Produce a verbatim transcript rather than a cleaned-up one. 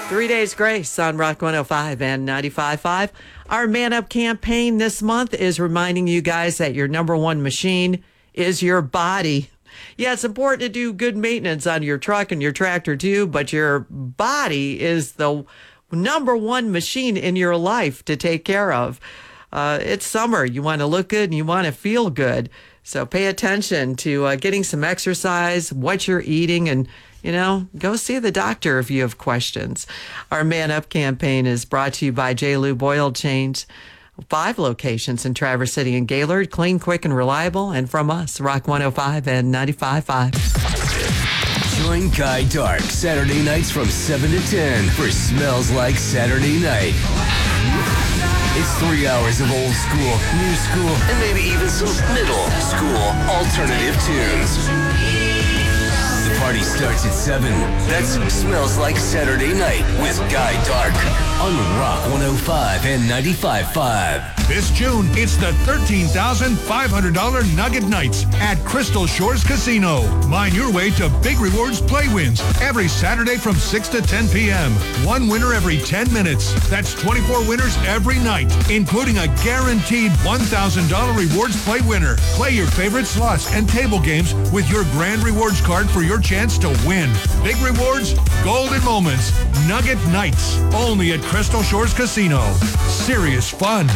Three Days Grace on Rock one oh five and ninety-five point five. Our Man Up campaign this month is reminding you guys that your number one machine is your body. Yeah, it's important to do good maintenance on your truck and your tractor too, but your body is the number one machine in your life to take care of. Uh, it's summer. You want to look good and you want to feel good. So pay attention to uh, getting some exercise, what you're eating, and, you know, go see the doctor if you have questions. Our Man Up campaign is brought to you by J. Lube Oil Change. Five locations in Traverse City and Gaylord. Clean, quick, and reliable. And from us, Rock one oh five and ninety-five point five. Join Guy Dark Saturday nights from seven to ten for Smells Like Saturday Night. It's three hours of old school, new school, and maybe even some middle school alternative tunes. The party starts at seven. That's Smells Like Saturday Night with Guy Dark on Rock one oh five and ninety-five point five. This June, it's the thirteen thousand five hundred dollars Nugget Nights at Crystal Shores Casino. Mine your way to Big Rewards Play Wins every Saturday from six to ten p.m. One winner every ten minutes. That's twenty-four winners every night, including a guaranteed one thousand dollars Rewards Play winner. Play your favorite slots and table games with your Grand Rewards card for your chance to win. Big rewards, golden moments, Nugget Nights, only at Crystal Shores Casino. Serious fun.